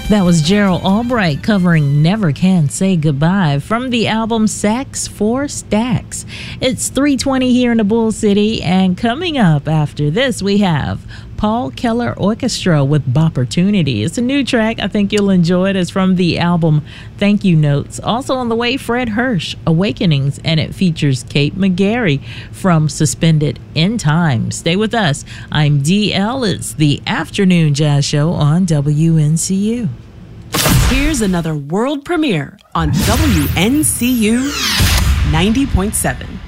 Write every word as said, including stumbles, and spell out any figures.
That was Gerald Albright covering Never Can Say Goodbye from the album Sax for Stacks. It's three twenty here in the Bull City, and coming up after this, we have Paul Keller Orchestra with Bopportunity. It's a new track. I think you'll enjoy it. It's from the album Thank You Notes. Also on the way, Fred Hirsch, Awakenings, and it features Kate McGarry from Suspended in Time. Stay with us. I'm D L. It's the Afternoon Jazz Show on W N C U. Here's another world premiere on W N C U ninety point seven.